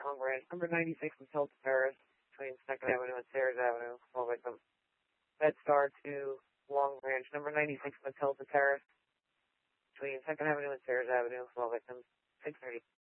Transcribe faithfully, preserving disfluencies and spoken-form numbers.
Long Branch. Number ninety-six Matilda Terrace between second Avenue and Sayers Avenue. twelve victims. Bed-Stuy to Long Branch. Number ninety-six Matilda Terrace between second Avenue and Sayers Avenue. twelve victims. six thirty.